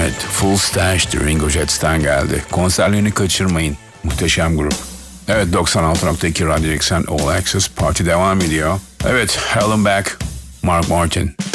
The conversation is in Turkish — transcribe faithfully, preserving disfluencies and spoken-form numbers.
Evet, Full Stash Ringo Jets'ten geldi. Konserlerini kaçırmayın. Muhteşem grup. Evet, doksan altı nokta iki Radyo Eksen All Access Parti devam ediyor. Evet, Helen Back, Mark Martin.